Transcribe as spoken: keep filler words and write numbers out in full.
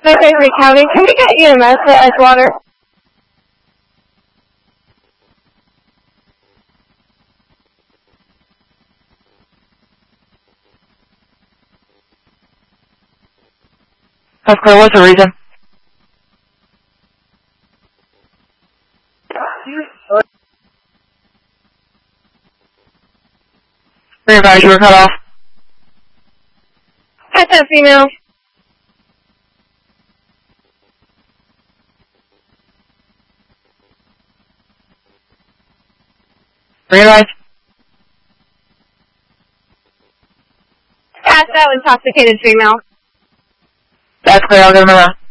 Okay, Free County, can we get E M S at Edgewater? That's clear. What's the reason? Re-advise, you were cut off. That's that female. Re-advise. Passed out intoxicated female. That's clear. I'll give him a run.